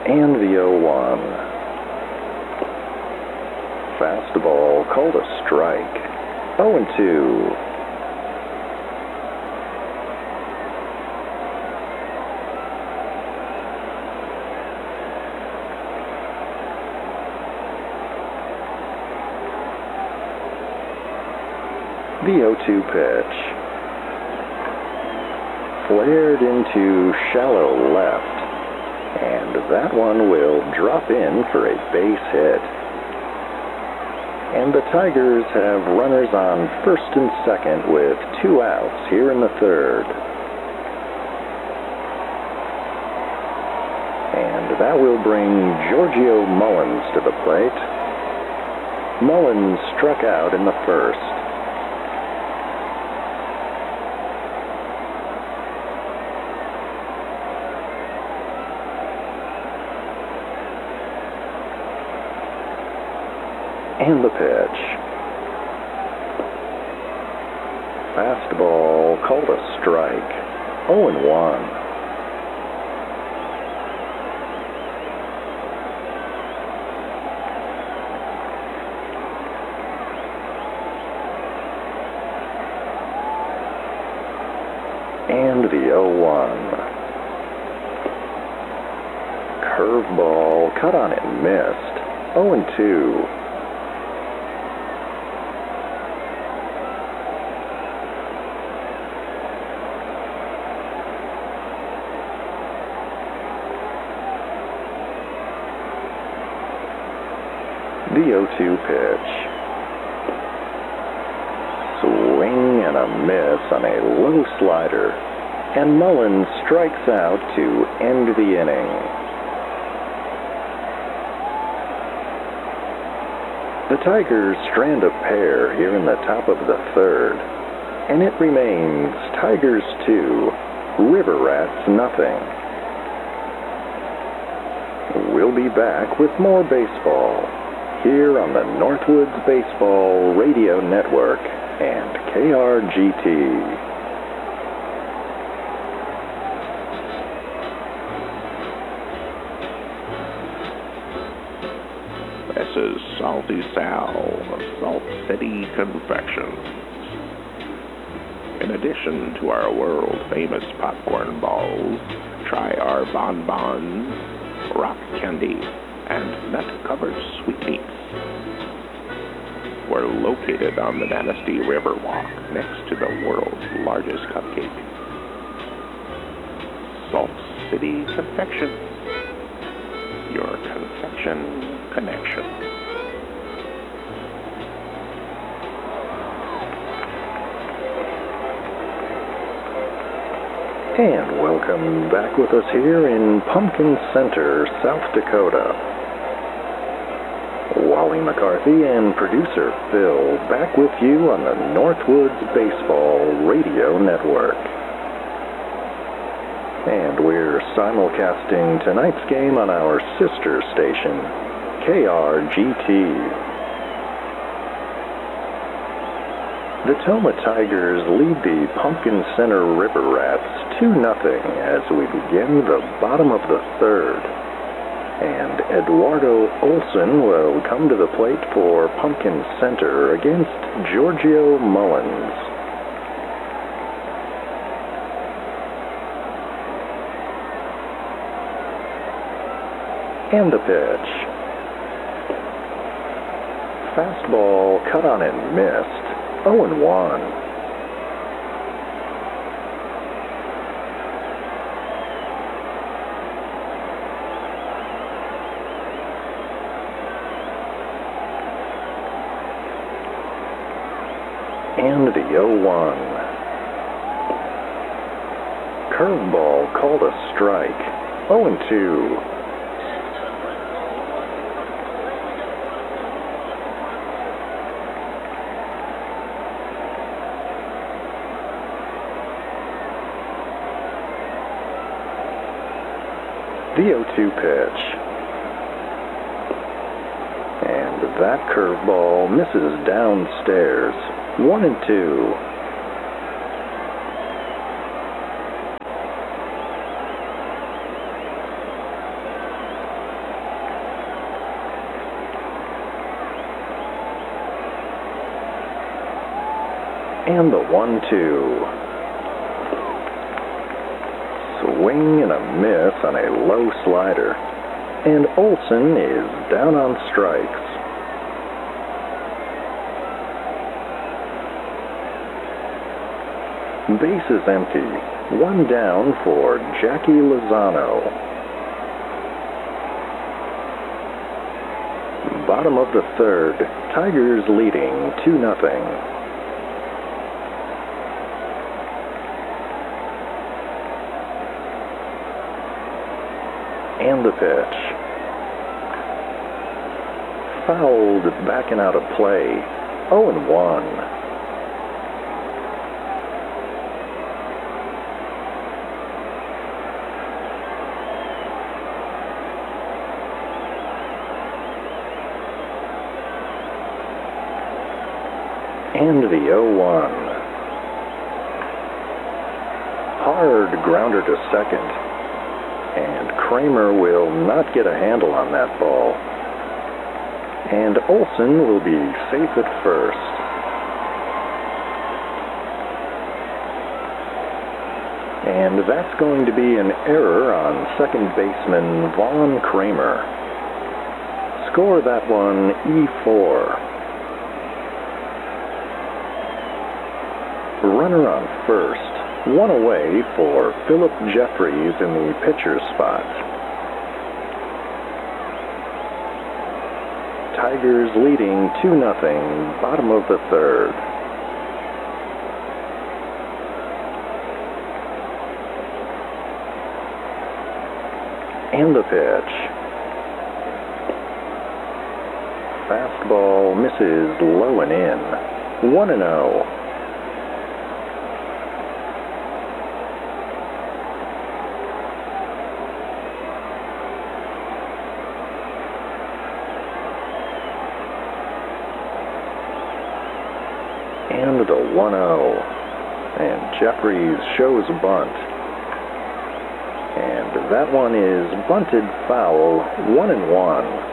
And the 0-1. Fastball called a strike. 0-2. The 0-2 pitch. Flared into shallow left, and that one will drop in for a base hit. And the Tigers have runners on first and second with 2 outs here in the third. And that will bring Giorgio Mullins to the plate. Mullins struck out in the first. And the pitch. Fastball called a strike. 0-1. And the 0-1. Curveball cut on and missed. 0-2. The 0-2 pitch. Swing and a miss on a low slider, and Mullins strikes out to end the inning. The Tigers strand a pair here in the top of the third, and it remains Tigers 2, River Rats nothing. We'll be back with more baseball here on the Northwoods Baseball Radio Network and KRGT. This is Salty Sal of Salt City Confections. In addition to our world-famous popcorn balls, try our bonbons, rock candy, and nut-covered sweetmeats. We're located on the Manistee Riverwalk next to the world's largest cupcake. Salt City Confection, your confection connection. And welcome back with us here in Pumpkin Center, South Dakota. Wally McCarthy and producer Phil back with you on the Northwoods Baseball Radio Network. And we're simulcasting tonight's game on our sister station, KRGT. The Toma Tigers lead the Pumpkin Center River Rats 2-0 as we begin the bottom of the third. And Eduardo Olson will come to the plate for Pumpkin Center against Giorgio Mullins. And the pitch. Fastball cut on and missed. 0-1. And the 0-1. Curveball called a strike. 0-2. The 0-2 pitch. And that curveball misses downstairs. 1-2. And the 1-2. Swing and a miss on a low slider. And Olson is down on strikes. Base is empty. One down for Jackie Lozano. Bottom of the third. Tigers leading 2-0. And the pitch. Fouled, backing out of play. 0-1. And the 0-1. Hard grounder to second. And Kramer will not get a handle on that ball. And Olson will be safe at first. And that's going to be an error on second baseman Vaughn Kramer. Score that one E4. Runner on first, one away for Philip Jeffries in the pitcher's spot. Tigers leading 2-0, bottom of the third. And the pitch. Fastball misses low and in. 1-0. And the 1-0. And Jeffries shows a bunt. And that one is bunted foul, 1-1.